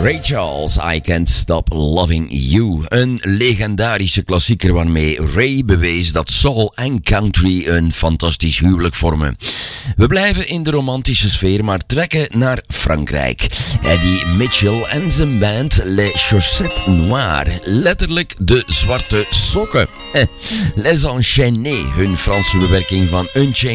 Ray Charles, I Can't Stop Loving You. Een legendarische klassieker waarmee Ray bewees dat soul en country een fantastisch huwelijk vormen. We blijven in de romantische sfeer, maar trekken naar Frankrijk. Eddie Mitchell en zijn band Les Chaussettes Noires. Letterlijk de zwarte sokken. Les Enchaînés, hun Franse bewerking van Unchained